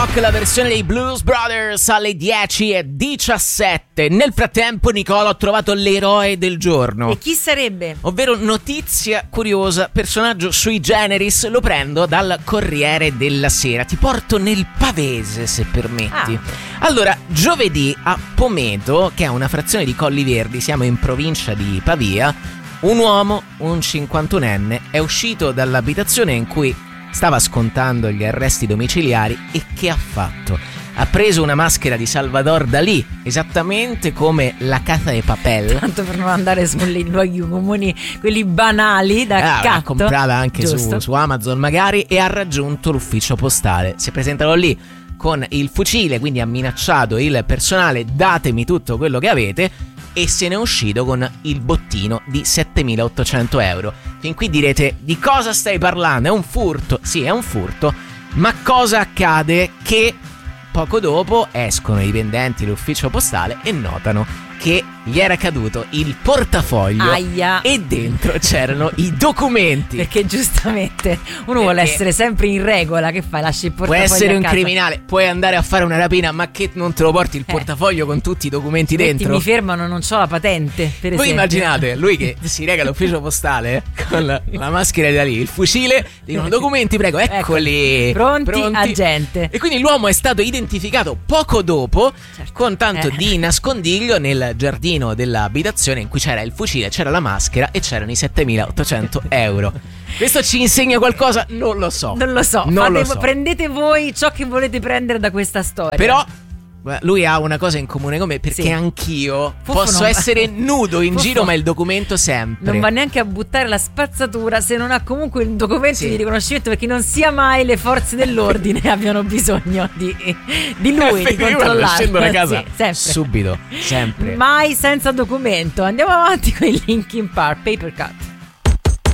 Rock, la versione dei Blues Brothers alle 10:17. Nel frattempo, Nicola, ho trovato l'eroe del giorno. E chi sarebbe? Ovvero, notizia curiosa, personaggio sui generis, lo prendo dal Corriere della Sera. Ti porto nel pavese, se permetti. Allora, giovedì a Pometo, che è una frazione di Colli Verdi, siamo in provincia di Pavia, un uomo, un 51enne, è uscito dall'abitazione in cui stava scontando gli arresti domiciliari e che ha fatto? Ha preso una maschera di Salvador Dalì, esattamente come la Casa de Papel. Tanto per non andare sui luoghi comuni, quelli banali da accatto. L'ha comprata anche su Amazon magari, e ha raggiunto l'ufficio postale. Si presentano lì con il fucile, quindi ha minacciato il personale: datemi tutto quello che avete, e se ne è uscito con il bottino di 7.800 euro. Fin qui direte: di cosa stai parlando? È un furto? Sì, è un furto, ma cosa accade? Che poco dopo escono i dipendenti dell'ufficio postale e notano che gli era caduto il portafoglio. Aia. E dentro c'erano i documenti. Perché giustamente uno vuole essere sempre in regola. Che fai? Lasci il portafoglio? Puoi essere a un casa. criminale, puoi andare a fare una rapina, ma che non te lo porti il portafoglio con tutti i documenti dentro? Mi fermano, non c'ho la patente, per Voi esempio. immaginate lui che si reca all'ufficio postale con la maschera da lì, il fucile, dicono: documenti, prego, eccoli, pronti, agente. E quindi l'uomo è stato identificato poco dopo, con tanto di nascondiglio, nel giardino dell'abitazione in cui c'era il fucile, c'era la maschera e c'erano i 7.800 euro. Questo ci insegna qualcosa? Non lo so. Prendete voi ciò che volete prendere da questa storia. Però lui ha una cosa in comune con me, perché anch'io posso essere nudo in giro, ma il documento sempre. Non va neanche a buttare la spazzatura se non ha comunque il documento di riconoscimento, perché non sia mai le forze dell'ordine abbiano bisogno di lui, di controllarlo. Scendo da casa sempre. Subito, sempre. Mai senza documento. Andiamo avanti con il Linkin Park, Paper Cut.